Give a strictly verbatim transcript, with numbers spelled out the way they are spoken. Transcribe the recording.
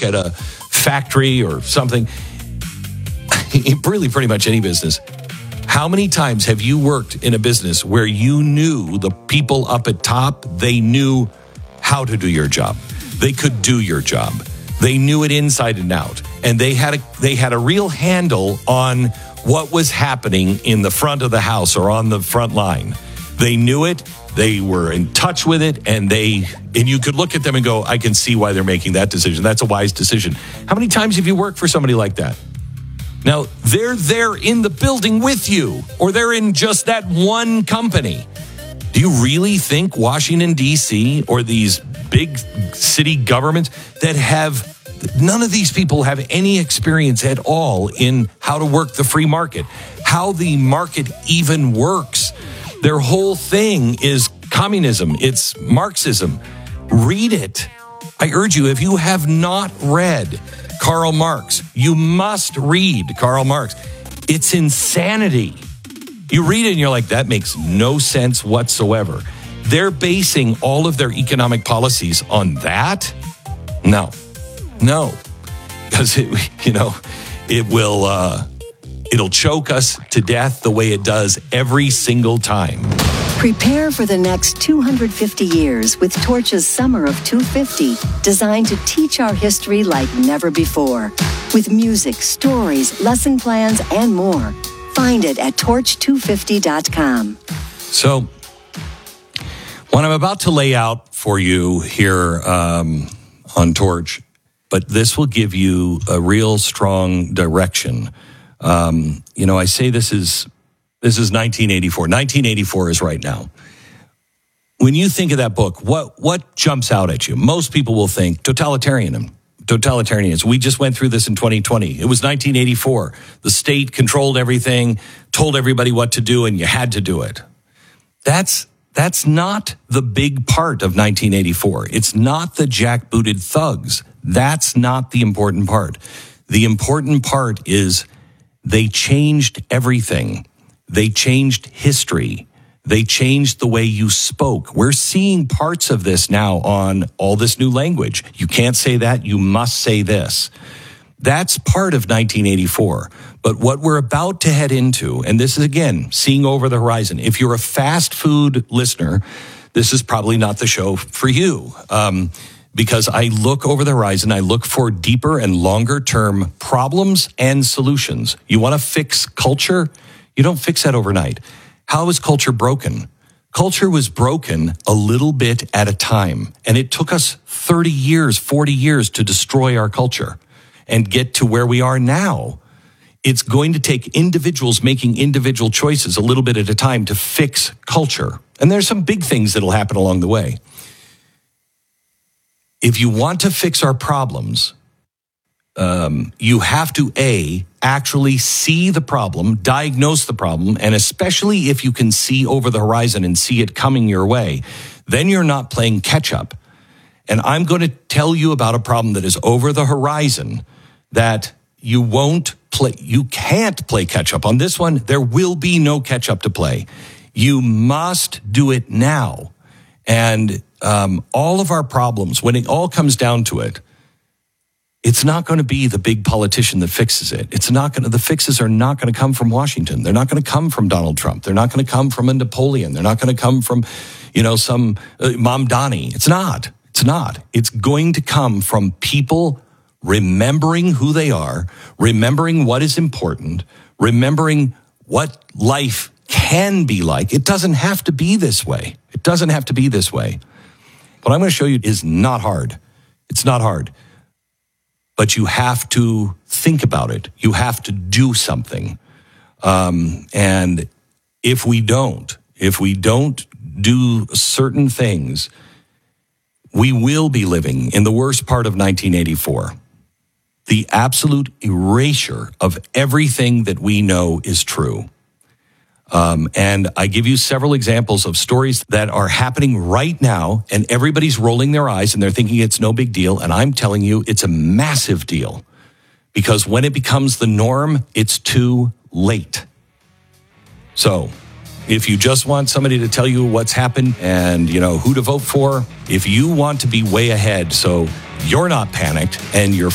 work at a factory or something, really pretty much any business, how many times have you worked in a business where you knew the people up at top, they knew how to do your job. They could do your job. They knew it inside and out. And they had a they had a real handle on what was happening in the front of the house or on the front line. They knew it. They were in touch with it, and they and you could look at them and go, I can see why they're making that decision. That's a wise decision. How many times have you worked for somebody like that? Now, they're there in the building with you, or they're in just that one company. Do you really think Washington, D C, or these big city governments that have, none of these people have any experience at all in how to work the free market, how the market even works? Their whole thing is communism. It's Marxism. Read it. I urge you, if you have not read Karl Marx, you must read Karl Marx. It's insanity. You read it and you're like, that makes no sense whatsoever. They're basing all of their economic policies on that? No. No. Because, it, you know, it will... Uh, It'll choke us to death the way it does every single time. Prepare for the next two hundred fifty years with Torch's Summer of two fifty, designed to teach our history like never before. With music, stories, lesson plans, and more. Find it at torch two fifty dot com. So, what I'm about to lay out for you here um, on Torch, but this will give you a real strong direction. Um, you know, I say this is this is nineteen eighty-four. nineteen eighty-four is right now. When you think of that book, what what jumps out at you? Most people will think totalitarianism. Totalitarianism. We just went through this in twenty twenty. It was nineteen eighty-four. The state controlled everything, told everybody what to do, and you had to do it. That's that's not the big part of nineteen eighty-four. It's not the jackbooted thugs. That's not the important part. The important part is they changed everything. They changed history. They changed the way you spoke. We're seeing parts of this now on all this new language. You can't say that. You must say this. That's part of nineteen eighty-four. But what we're about to head into, and this is, again, seeing over the horizon. If you're a fast food listener, this is probably not the show for you. Um, Because I look over the horizon, I look for deeper and longer term problems and solutions. You want to fix culture? You don't fix that overnight. How is culture broken? Culture was broken a little bit at a time. And it took us thirty years, forty years to destroy our culture and get to where we are now. It's going to take individuals making individual choices a little bit at a time to fix culture. And there's some big things that'll happen along the way. If you want to fix our problems, um, you have to, A, actually see the problem, diagnose the problem, and especially if you can see over the horizon and see it coming your way, then you're not playing catch up. And I'm going to tell you about a problem that is over the horizon that you won't play, you can't play catch up. On this one, there will be no catch up to play. You must do it now. And um, all of our problems, when it all comes down to it, it's not going to be the big politician that fixes it. It's not going to, the fixes are not going to come from Washington. They're not going to come from Donald Trump. They're not going to come from a Napoleon. They're not going to come from, you know, some uh, Mamdani. It's not. It's not. It's going to come from people remembering who they are, remembering what is important, remembering what life can be like. It doesn't have to be this way. It doesn't have to be this way. What I'm going to show you is not hard. It's not hard. But you have to think about it. You have to do something. Um, and if we don't, if we don't do certain things, we will be living in the worst part of nineteen eighty-four. The absolute erasure of everything that we know is true. Um, and I give you several examples of stories that are happening right now, and everybody's rolling their eyes and they're thinking it's no big deal. And I'm telling you, it's a massive deal, because when it becomes the norm, it's too late. So if you just want somebody to tell you what's happened and, you know, who to vote for, if you want to be way ahead so you're not panicked and you're